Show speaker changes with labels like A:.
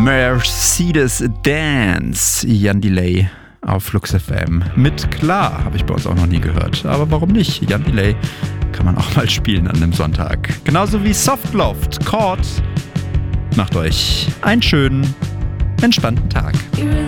A: Mercedes Dance, Jan Delay auf Flux FM. Mit Klar habe ich bei uns auch noch nie gehört. Aber warum nicht? Jan Delay kann man auch mal spielen an einem Sonntag. Genauso wie Softloft, Chord. Macht euch einen schönen, entspannten Tag.